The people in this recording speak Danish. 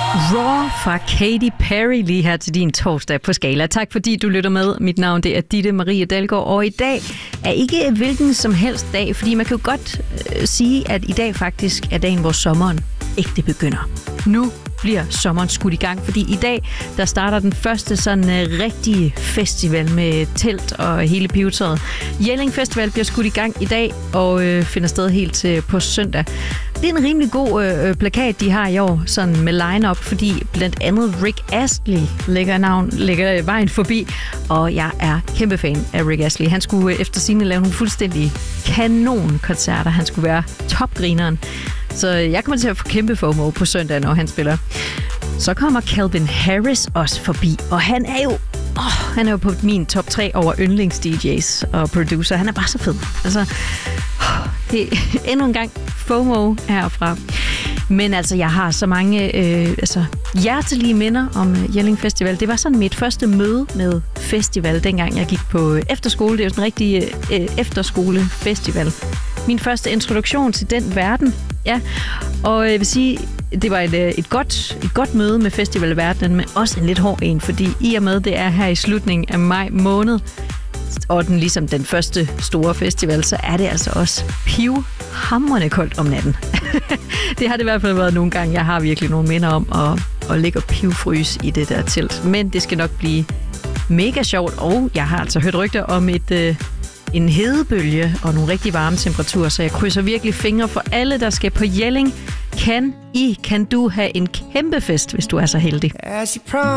Raw fra Katy Perry lige her til din torsdag på Skala. Tak fordi du lytter med. Mit navn det er Ditte Marie Dalgaard, og i dag er ikke hvilken som helst dag, fordi man kan jo godt sige, at i dag faktisk er dagen, hvor sommeren ægte begynder. Nu bliver sommeren skudt i gang, fordi i dag der starter den første sådan rigtige festival med telt og hele pivetøjet. Jelling Festival bliver skudt i gang i dag og finder sted helt til på søndag. Det er en rimelig god plakat, de har i år, sådan med line-up, fordi blandt andet Rick Astley lægger vejen forbi, og jeg er kæmpe fan af Rick Astley. Han skulle efter sigende lave nogle fuldstændig kanon-koncerter. Han skulle være topgrineren. Så jeg kommer til at få kæmpe FOMO på søndag, når han spiller. Så kommer Calvin Harris også forbi, og han er jo på min top 3 over yndlings-DJ's og producer. Han er bare så fed. Altså, det er endnu en gang FOMO herfra. Men altså, jeg har så mange hjertelige minder om Jelling Festival. Det var sådan mit første møde med festival, dengang jeg gik på efterskole. Det er jo sådan en rigtig efterskolefestival. Min første introduktion til den verden. Ja, og jeg vil sige, det var et godt møde med festivalverdenen, men også en lidt hård en, fordi i og med det er her i slutningen af maj måned, og den ligesom den første store festival, så er det altså også pivhamrende koldt om natten. Det har det i hvert fald været nogle gange. Jeg har virkelig nogle minder om at ligge og pivfryse i det der telt. Men det skal nok blive mega sjovt, og jeg har altså hørt rygter om en hedebølge og nogle rigtig varme temperaturer, så jeg krydser virkelig fingre for alle, der skal på Jelling. Kan du have en kæmpe fest, hvis du er så heldig.